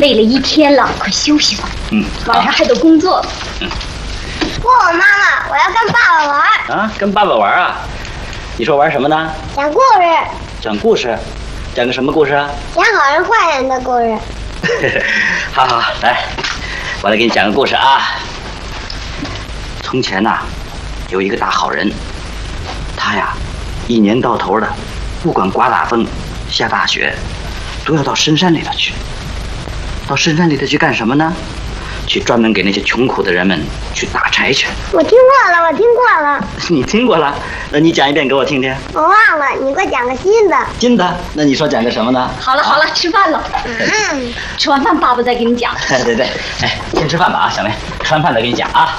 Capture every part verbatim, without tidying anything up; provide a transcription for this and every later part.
累了一天了，快休息吧。 嗯， 晚上还得工作。 嗯。 不，妈妈，我要跟爸爸玩。 啊，跟爸爸玩啊？你说玩什么呢？ 讲故事。 讲故事？讲个什么故事啊？ 讲好人坏人的故事。 好好，来，我来给你讲个故事啊。从前呐、啊，有一个大好人，他呀，一年到头的，不管刮大风、下大雪，都要到深山里头去。到深山里头去干什么呢？去专门给那些穷苦的人们去打柴去。 我听过了，我听过了。 你听过了？那你讲一遍给我听听。 我忘了，你给我讲个新的。 新的？那你说讲个什么呢？ 好了好了，吃饭了。嗯，吃完饭爸爸再给你讲。 对对对，哎，先吃饭吧啊，小梅，吃完饭再给你讲啊。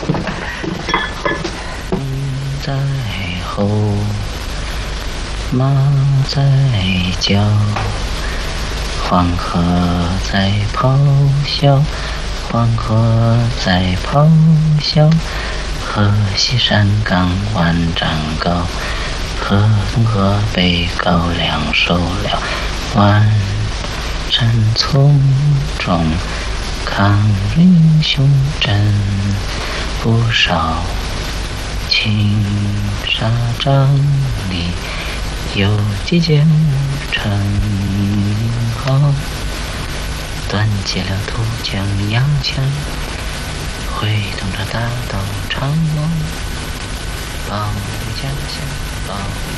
在后，马在叫，黄河在咆哮，黄河在咆哮，河西山岗万丈高，河东河北高粱收了，万山丛中抗日英雄真不少，青纱帐里有几件陈好，端起了土枪摇枪，挥动着大刀长矛，保卫家乡，保卫